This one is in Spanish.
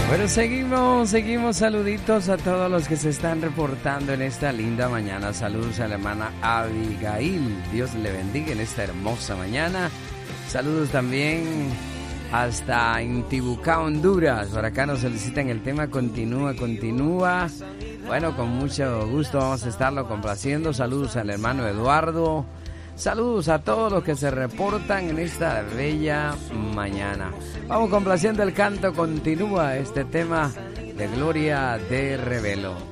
Bueno, seguimos. Saluditos a todos los que se están reportando en esta linda mañana. Saludos a la hermana Abigail. Dios le bendiga en esta hermosa mañana. Saludos también hasta Intibucá, Honduras. Por acá nos solicitan el tema Continúa. Bueno, con mucho gusto vamos a estarlo complaciendo. Saludos al hermano Eduardo. Saludos a todos los que se reportan en esta bella mañana. Vamos complaciendo el canto Continúa, este tema de Gloria de Revelo.